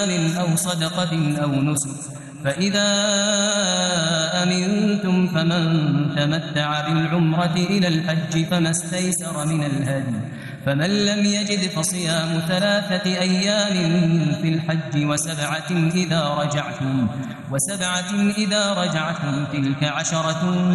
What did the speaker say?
أو صدقة أو نسك فإذا أمنتم فمن تمتع بالعمرة إلى الحج فما استيسر من الهدي فمن لم يجد فصيام 3 أيام في الحج وسبعة إذا رجعتم تلك 10